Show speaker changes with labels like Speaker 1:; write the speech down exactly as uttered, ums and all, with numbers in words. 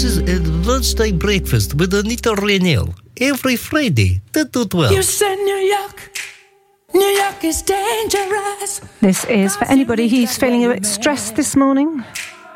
Speaker 1: This is a lunchtime breakfast with Anita Rainell. Every Friday, ten to twelve.
Speaker 2: You said New York. New York is dangerous.
Speaker 3: This is for anybody who's feeling a bit stressed this morning.